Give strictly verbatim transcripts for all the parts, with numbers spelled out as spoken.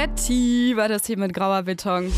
Fetti war das hier mit Grauer Beton.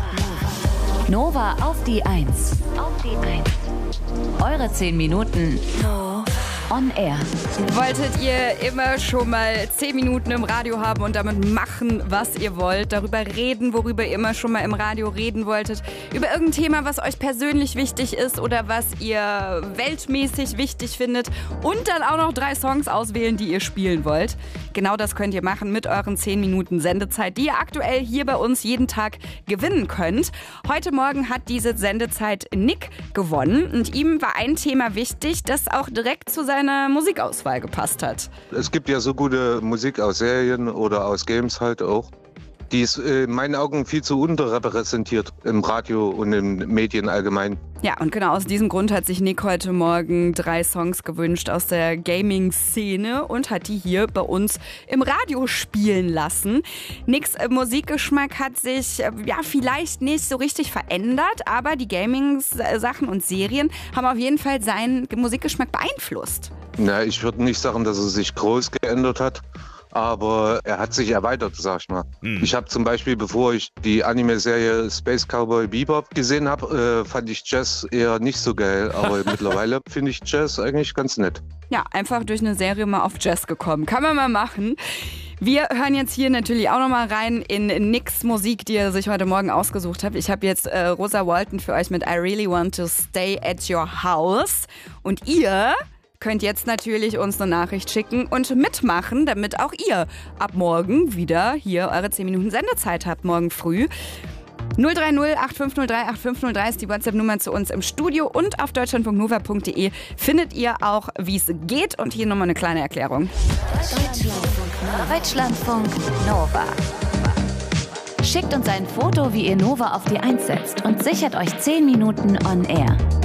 Nova auf die Eins. Auf die Eins. Eure zehn Minuten on air. Wolltet ihr immer schon mal zehn Minuten im Radio haben und damit machen, was ihr wollt? Darüber reden, worüber ihr immer schon mal im Radio reden wolltet? Über irgendein Thema, was euch persönlich wichtig ist oder was ihr weltmäßig wichtig findet? Und dann auch noch drei Songs auswählen, die ihr spielen wollt? Genau das könnt ihr machen mit euren zehn Minuten Sendezeit, die ihr aktuell hier bei uns jeden Tag gewinnen könnt. Heute Morgen hat diese Sendezeit Nick gewonnen und ihm war ein Thema wichtig, das auch direkt zu seiner Musikauswahl gepasst hat. Es gibt ja so gute Musik aus Serien oder aus Games halt auch. Die ist in meinen Augen viel zu unterrepräsentiert im Radio und in Medien allgemein. Ja, und genau aus diesem Grund hat sich Nick heute Morgen drei Songs gewünscht aus der Gaming-Szene und hat die hier bei uns im Radio spielen lassen. Nicks Musikgeschmack hat sich ja vielleicht nicht so richtig verändert, aber die Gaming-Sachen und Serien haben auf jeden Fall seinen Musikgeschmack beeinflusst. Na, ich würde nicht sagen, dass er sich groß geändert hat. Aber er hat sich erweitert, sag ich mal. Hm. Ich habe zum Beispiel, bevor ich die Anime-Serie Space Cowboy Bebop gesehen habe, äh, fand ich Jazz eher nicht so geil. Aber mittlerweile finde ich Jazz eigentlich ganz nett. Ja, einfach durch eine Serie mal auf Jazz gekommen. Kann man mal machen. Wir hören jetzt hier natürlich auch nochmal rein in Nicks Musik, die er sich heute Morgen ausgesucht hat. Ich habe jetzt äh, Rosa Walton für euch mit I Really Want to Stay at Your House. Und ihr könnt jetzt natürlich uns eine Nachricht schicken und mitmachen, damit auch ihr ab morgen wieder hier eure zehn Minuten Sendezeit habt, morgen früh. null drei null acht fünf null drei acht fünf null drei ist die WhatsApp-Nummer zu uns im Studio und auf deutschland punkt nova punkt de findet ihr auch, wie es geht. Und hier nochmal eine kleine Erklärung. Deutschlandfunk Nova. Schickt uns ein Foto, wie ihr Nova auf die Eins setzt und sichert euch zehn Minuten on air.